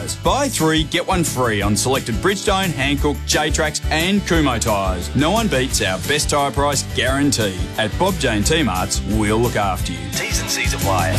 tyres. Buy 3, get 1 free on selected Bridgestone, Hankook, J-Trax and Kumho tyres. No one beats our best tyre price guarantee. At Bob Jane T-Marts, we'll look after you. T's and C's apply.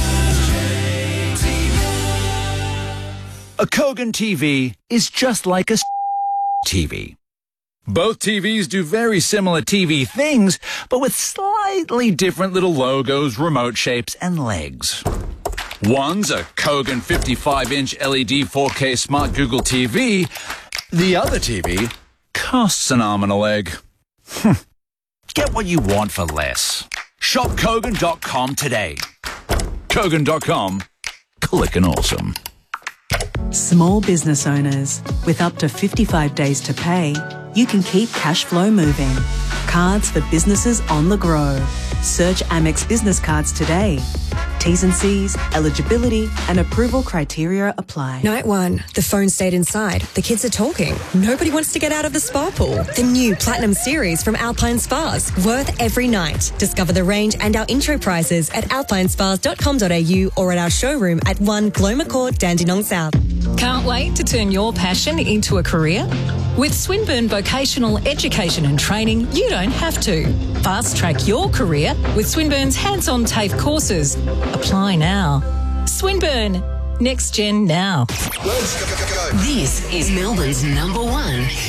A Kogan TV is just like a TV. Both TVs do very similar TV things, but with slightly different little logos, remote shapes, and legs. One's a Kogan 55-inch LED 4K Smart Google TV. The other TV costs an arm and a leg. Get what you want for less. Shop Kogan.com today. Kogan.com. Clickin' awesome. Small business owners, with up to 55 days to pay, you can keep cash flow moving. Cards for businesses on the go. Search Amex Business Cards today. T's and C's, eligibility and approval criteria apply. Night 1. The phone stayed inside. The kids are talking. Nobody wants to get out of the spa pool. The new Platinum Series from Alpine Spas. Worth every night. Discover the range and our intro prices at alpinespas.com.au or at our showroom at 1 Gloma Court, Dandenong South. Can't wait to turn your passion into a career? With Swinburne Vocational Education and Training, you don't have to. Fast track your career with Swinburne's hands-on TAFE courses. Apply now. Swinburne. Next Gen now. Let's go. This is Melbourne's #1